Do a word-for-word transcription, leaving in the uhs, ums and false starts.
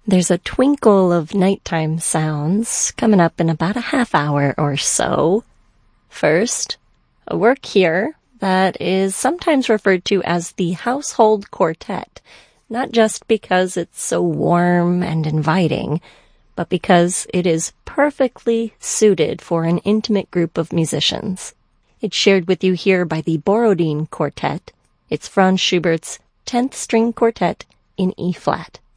There's a twinkle of nighttime sounds coming up in about a half hour or so. First, a work here that is sometimes referred to as the Household Quartet, not just because it's so warm and inviting, but because it is perfectly suited for an intimate group of musicians. It's shared with you here by the Borodin Quartet. It's Franz Schubert's tenth String Quartet in E-flat.